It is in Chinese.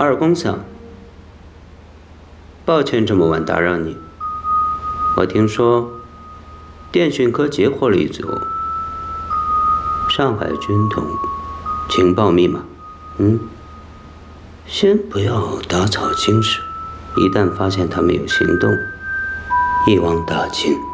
二公桑，抱歉这么晚打扰你。我听说电讯科截获了一组上海军统情报密码。先不要打草惊蛇，一旦发现他们有行动，一网打尽。